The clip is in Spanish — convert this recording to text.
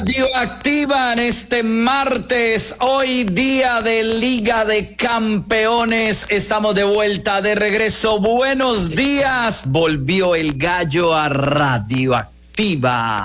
Radioactiva en este martes, hoy día de Liga de Campeones. Estamos de vuelta, de regreso. Buenos días. Volvió el gallo a Radioactiva.